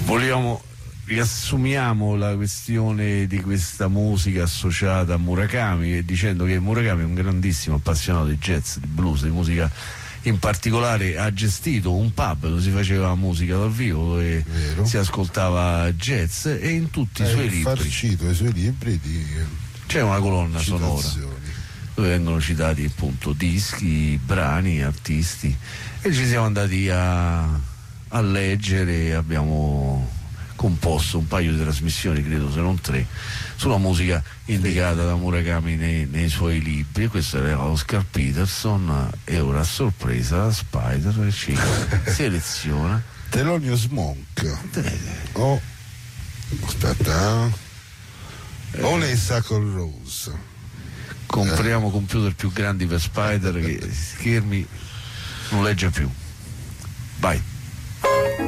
Riassumiamo la questione di questa musica associata a Murakami, dicendo che Murakami è un grandissimo appassionato di jazz, di blues, di musica. In particolare ha gestito un pub dove si faceva musica dal vivo, dove si ascoltava jazz, e in tutti i suoi libri, farcito i suoi libri c'è una colonna sonora dove vengono citati appunto dischi, brani, artisti, e ci siamo andati a leggere. Abbiamo composto un paio di trasmissioni, credo se non 3, sulla musica indicata da Murakami nei suoi libri. E questo era Oscar Peterson, e ora a sorpresa Spider ci seleziona Thelonious Monk. Aspetta, Honeysuckle Rose. Compriamo computer più grandi per Spider, che schermi non legge più. Vai.